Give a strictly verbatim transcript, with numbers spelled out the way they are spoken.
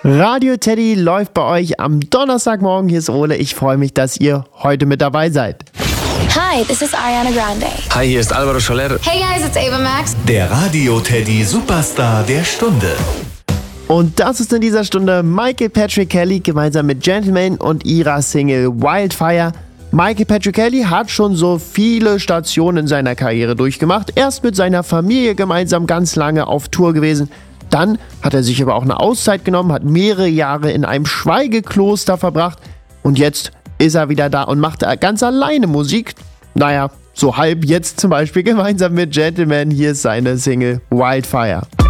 Radio Teddy läuft bei euch am Donnerstagmorgen. Hier ist Ole. Ich freue mich, dass ihr heute mit dabei seid. Hi, this is Ariana Grande. Hi, hier ist Alvaro Soler. Hey guys, it's Ava Max. Der Radio Teddy Superstar der Stunde. Und das ist in dieser Stunde Michael Patrick Kelly gemeinsam mit Gentleman und ihrer Single Wildfire. Michael Patrick Kelly hat schon so viele Stationen in seiner Karriere durchgemacht. Erst mit seiner Familie gemeinsam ganz lange auf Tour gewesen. Dann hat er sich aber auch eine Auszeit genommen, hat mehrere Jahre in einem Schweigekloster verbracht. Und jetzt ist er wieder da und macht ganz alleine Musik. Naja, so halb jetzt zum Beispiel gemeinsam mit Gentleman. Hier ist seine Single Wildfire.